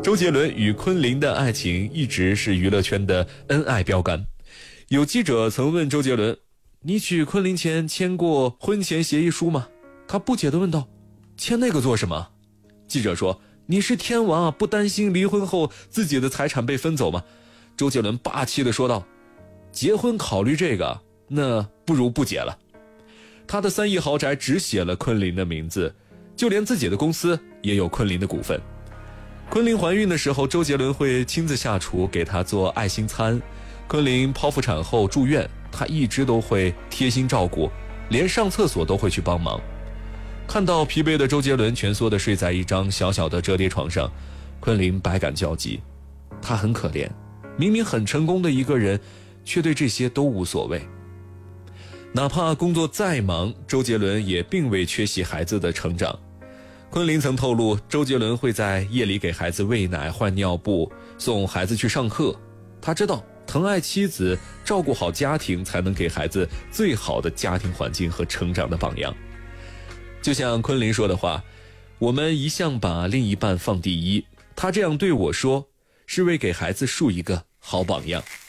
周杰伦与昆凌的爱情一直是娱乐圈的恩爱标杆。有记者曾问周杰伦，你娶昆凌前签过婚前协议书吗？他不解地问道，签那个做什么？记者说，你是天王啊，不担心离婚后自己的财产被分走吗？周杰伦霸气地说道，结婚考虑这个，那不如不结了。他的3亿豪宅只写了昆凌的名字，就连自己的公司也有昆凌的股份。昆凌怀孕的时候，周杰伦会亲自下厨给她做爱心餐。昆凌剖腹产后住院，他一直都会贴心照顾，连上厕所都会去帮忙。看到疲惫的周杰伦蜷缩地睡在一张小小的折叠床上，昆凌百感交集。他很可怜，明明很成功的一个人，却对这些都无所谓。哪怕工作再忙，周杰伦也并未缺席孩子的成长。昆凌曾透露，周杰伦会在夜里给孩子喂奶、换尿布，送孩子去上课。他知道疼爱妻子，照顾好家庭，才能给孩子最好的家庭环境和成长的榜样。就像昆凌说的话，我们一向把另一半放第一，他这样对我说，是为给孩子树一个好榜样。